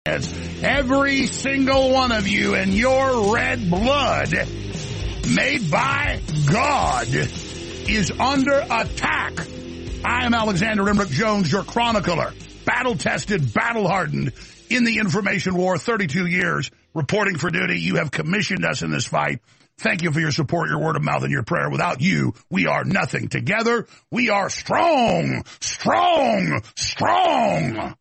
Every single one of you in your red blood, made by God, is under attack. I am Alexander Emmerich Jones, your chronicler, battle-tested, battle-hardened in the information war, 32 years, reporting for duty. You have commissioned us in this fight. Thank you for your support, your word of mouth, and your prayer. Without you, we are nothing. Together, we are strong, strong, strong.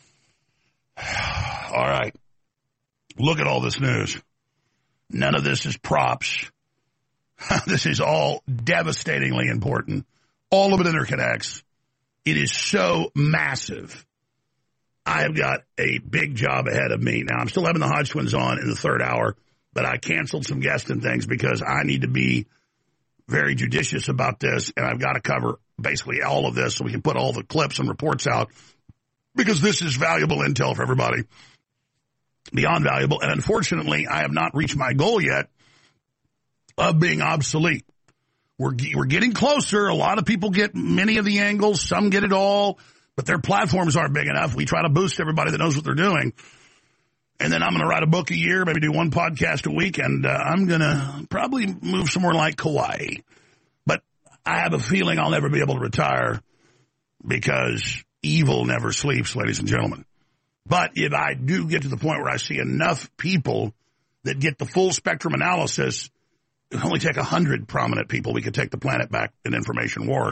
All right. Look at all this news. None of this is props. This is all devastatingly important. All of it interconnects. It is so massive. I have got a big job ahead of me. Now, I'm still having the Hodge twins on in the third hour, but I canceled some guests and things because I need to be very judicious about this, and I've got to cover basically all of this so we can put all the clips and reports out, because this is valuable intel for everybody, beyond valuable. And unfortunately, I have not reached my goal yet of being obsolete. We're getting closer. A lot of people get many of the angles. Some get it all, but their platforms aren't big enough. We try to boost everybody that knows what they're doing. And then I'm going to write a book a year, maybe do one podcast a week, and I'm going to probably move somewhere like Kauai. But I have a feeling I'll never be able to retire because evil never sleeps, ladies and gentlemen. But if I do get to the point where I see enough people that get the full spectrum analysis, it would only take 100 prominent people. We could take the planet back in information war.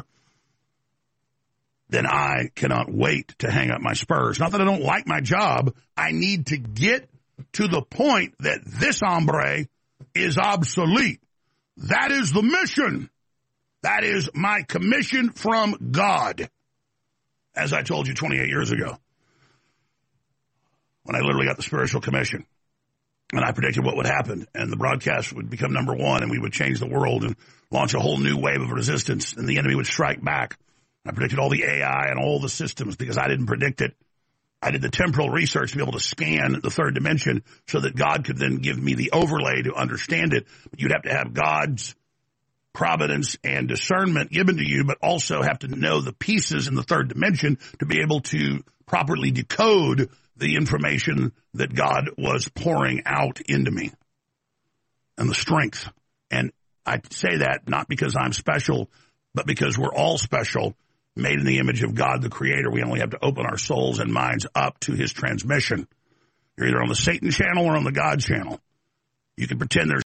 Then I cannot wait to hang up my spurs. Not that I don't like my job. I need to get to the point that this hombre is obsolete. That is the mission. That is my commission from God. As I told you 28 years ago, when I literally got the spiritual commission, and I predicted what would happen, and the broadcast would become number one, and we would change the world and launch a whole new wave of resistance, and the enemy would strike back. I predicted all the AI and all the systems because I didn't predict it. I did the temporal research to be able to scan the third dimension so that God could then give me the overlay to understand it. But you'd have to have God's providence and discernment given to you, but also have to know the pieces in the third dimension to be able to properly decode the information that God was pouring out into me and the strength. And I say that not because I'm special, but because we're all special, made in the image of God, the Creator. We only have to open our souls and minds up to his transmission. You're either on the Satan channel or on the God channel. You can pretend there's